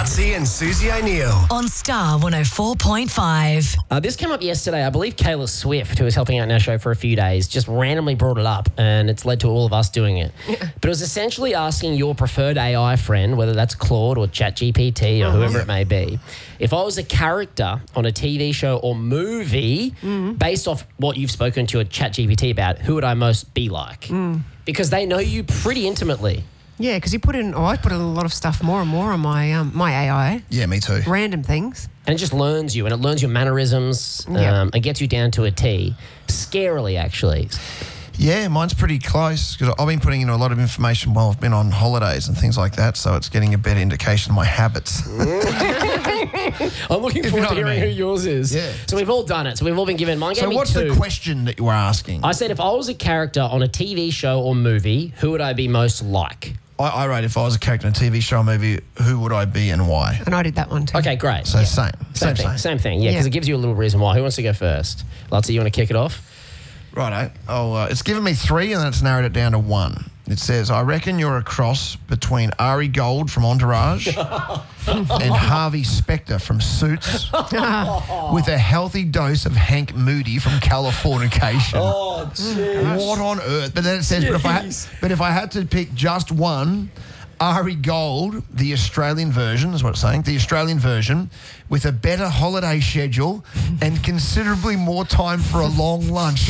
Lutzi and Susie O'Neill. On Star 104.5. This came up yesterday. I believe Kayla Swift, who was helping out in our show for a few days, just randomly brought it up, and it's led to all of us doing it. But it was essentially asking your preferred AI friend, whether that's Claude or ChatGPT or whoever it may be, if I was a character on a TV show or movie, based off what you've spoken to a ChatGPT about, who would I most be like? Because they know you pretty intimately. Yeah, because I put in a lot of stuff more and more on my my AI. Yeah, me too. Random things. And it just learns you, and it learns your mannerisms, and gets you down to a T. Scarily, actually. Yeah, mine's pretty close because I've been putting in a lot of information while I've been on holidays and things like that, so it's getting a better indication of my habits. I'm looking forward to hearing I mean. who yours is. Yeah. So we've all done it. So we've all been given mine. So what's the question that you were asking? I said if I was a character on a TV show or movie, who would I be most like? I wrote if I was a character in a TV show or movie, who would I be and why? And I did that one too. Okay, great. So same Same thing. Yeah, because it gives you a little reason why. Who wants to go first? Lutzi, you want to kick it off? Righto. It's given me 3 and then it's narrowed it down to 1. It says, I reckon you're a cross between Ari Gold from Entourage and Harvey Specter from Suits with a healthy dose of Hank Moody from Californication. Oh, jeez. What on earth? But then it says, but if I had to pick just one, Ari Gold, the Australian version, is what it's saying, the Australian version, with a better holiday schedule and considerably more time for a long lunch.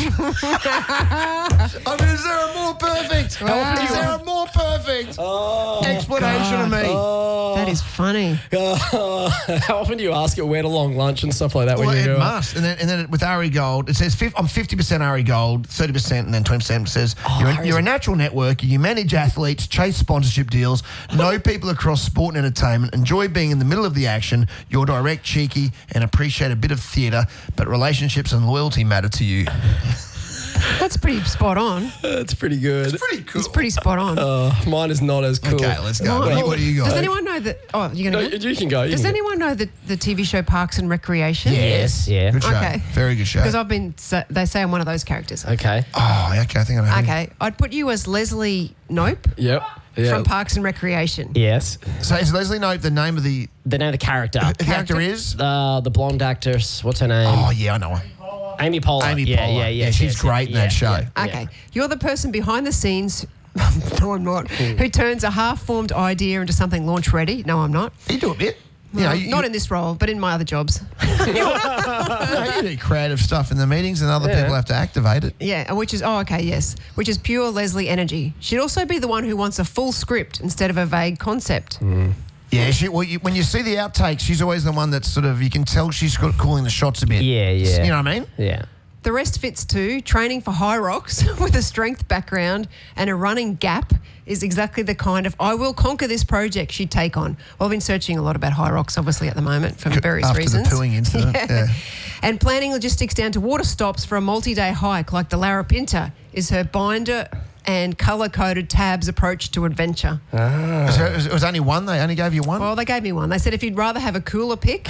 I mean, is there a more perfect? Is there a more perfect explanation of me? That is funny. How often do you ask it where to long lunch and stuff like that? Well, when you do it must. And then with Ari Gold, it says I'm 50% Ari Gold, 30%, and then 20% says you're a natural networker, you manage athletes, chase sponsorship deals, know people across sport and entertainment, enjoy being in the middle of the action, you're direct, cheeky, and appreciate a bit of theatre, but relationships and loyalty matter to you. That's pretty spot on. That's pretty good. Pretty cool. It's pretty spot on. Mine is not as cool. Okay, let's go. What do you got? Does anyone know that? Oh, you're going to go? You can go. Does anyone know the TV show Parks and Recreation? Yes, yeah. Good show. Okay. Very good show. Because they say I'm one of those characters. Okay. Oh, okay. I think I know. Okay. I'd put you as Leslie Nope Yep. from Parks and Recreation. Yes. So is Leslie Knope the name of the... The name of the character. The character is? The blonde actress. What's her name? Oh, yeah, I know her. Amy Poehler. Amy Yeah, Poehler. yeah. She's great in that show. Okay. You're the person behind the scenes. No, I'm not. Who turns a half-formed idea into something launch-ready. No, I'm not. You do a bit. Not in this role, but in my other jobs. You do creative stuff in the meetings and other people have to activate it. Yeah, which is pure Leslie energy. She'd also be the one who wants a full script instead of a vague concept. Yeah, when you see the outtakes, she's always the one that's sort of, you can tell she's calling the shots a bit. Yeah. You know what I mean? Yeah. The rest fits too. Training for high rocks with a strength background and a running gap is exactly the kind of I will conquer this project she'd take on. Well, I've been searching a lot about high rocks, obviously, at the moment for various reasons. After the pooing incident. Yeah. And planning logistics down to water stops for a multi-day hike like the Larapinta is her binder and colour-coded tabs approach to adventure. So it was only one? They only gave you one? Well, they gave me one. They said if you'd rather have a cooler pick,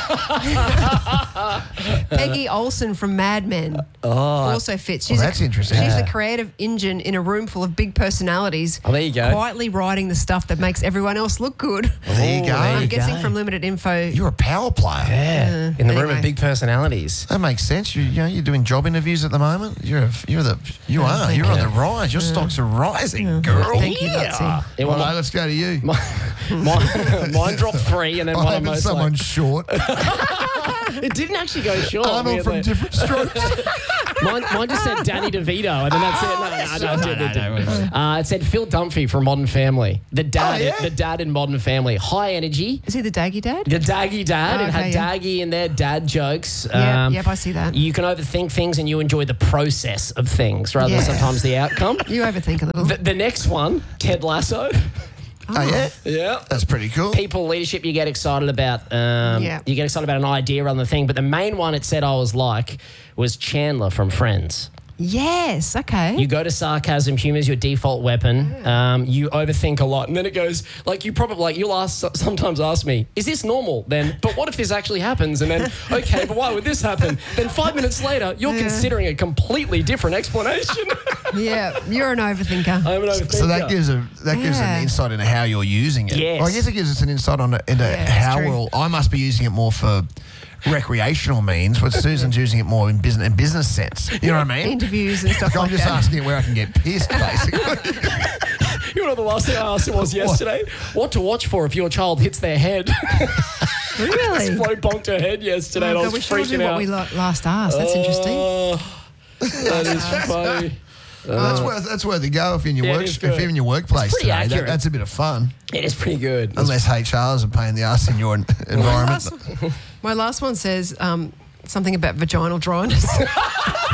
Peggy Olsen from Mad Men also fits. That's interesting. She's the creative engine in a room full of big personalities. Oh, there you go. Quietly writing the stuff that makes everyone else look good. There you go. I'm guessing from limited info. You're a power player. Yeah. In the room anyway. of big personalities. That makes sense. You're doing job interviews at the moment. You're on the rise. Your stocks are rising, girl. Thank you, Lutzi. Yeah, well, Let's go to you. mine dropped 3 and then one of I'm most someone short. It didn't actually go short. Arnold from Different Strokes. Mine just said Danny DeVito, and then that's it. No. It said Phil Dunphy from Modern Family. The dad in Modern Family. High energy. Is he the Daggy Dad? The Daggy Dad. It had yeah. Daggy in there, dad jokes. Yep, I see that. You can overthink things and you enjoy the process of things rather than sometimes the outcome. You overthink a little. The next one, Ted Lasso. Oh, yeah? Yeah. That's pretty cool. People leadership you get excited about. You get excited about an idea rather than the thing. But the main one it said I was like was Chandler from Friends. Yes, okay. You go to sarcasm, humour is your default weapon. You overthink a lot. And then it goes, like, you'll sometimes ask me, is this normal? Then, but what if this actually happens? And then, okay, but why would this happen? Then 5 minutes later, you're considering a completely different explanation. Yeah, you're an overthinker. I'm an overthinker. So that gives an insight into how you're using it. Yes. Well, I guess it gives us an insight into how I must be using it more for recreational means, but Susan's using it more in business sense. You know what I mean? Interviews and stuff like I'm just that. asking it where I can get pissed, basically. You know what the last thing I asked him was yesterday? What to watch for if your child hits their head. Really? Flo bonked her head yesterday and I was we should do freaking out. what we last asked. That's interesting. That is funny. That's worth a go if you're in your Yeah, it work, is if good. you're in your workplace pretty today. accurate. That's a bit of fun. It is pretty good. Unless HR is a pain in the ass in your environment. My last one says something about vaginal dryness.